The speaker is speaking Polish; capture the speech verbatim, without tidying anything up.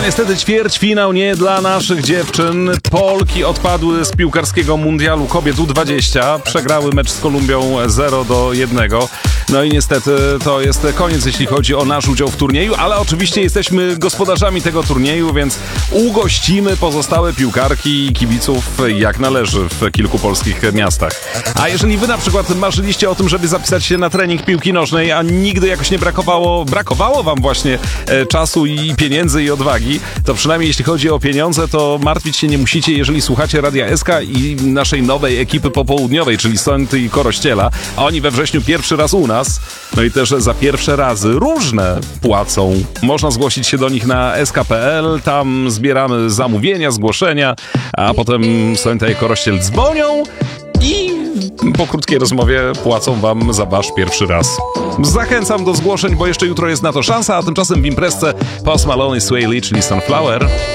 No niestety ćwierćfinał nie dla naszych dziewczyn. Polki odpadły z piłkarskiego mundialu kobiet U dwadzieścia. Przegrały mecz z Kolumbią zero do jednego. No i niestety to jest koniec, jeśli chodzi o nasz udział w turnieju, ale oczywiście jesteśmy gospodarzami tego turnieju, więc ugościmy pozostałe piłkarki i kibiców jak należy w kilku polskich miastach. A jeżeli wy na przykład marzyliście o tym, żeby zapisać się na trening piłki nożnej, a nigdy jakoś nie brakowało, brakowało wam właśnie e, czasu i pieniędzy i odwagi, to przynajmniej jeśli chodzi o pieniądze, to martwić się nie musicie, jeżeli słuchacie Radia S K i naszej nowej ekipy popołudniowej, czyli Sonty i Korościela. A oni we wrześniu pierwszy raz u nas, no i też za pierwsze razy różne płacą. Można zgłosić się do nich na s k kropka p l, tam zbieramy zamówienia, zgłoszenia, a potem Sonta i Korościel dzwonią i po krótkiej rozmowie płacą wam za wasz pierwszy raz. Zachęcam do zgłoszeń, bo jeszcze jutro jest na to szansa, a tymczasem w imprezce Post Malone i Sway Lee, czyli Sunflower.